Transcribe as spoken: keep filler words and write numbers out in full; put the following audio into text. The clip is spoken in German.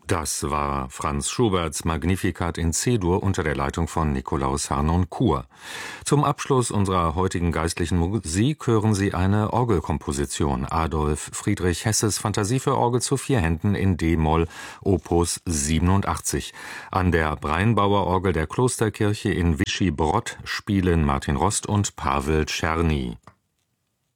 Das war Franz Schuberts Magnificat in C-Dur unter der Leitung von Nikolaus Harnoncourt. Zum Abschluss unserer heutigen geistlichen Musik hören Sie eine Orgelkomposition. Adolf Friedrich Hesses Fantasie für Orgel zu vier Händen in D-Moll, Opus siebenundachtzig. An der Breinbauer Orgel der Klosterkirche in Vichy-Brod spielen Martin Rost und Pavel Czerny.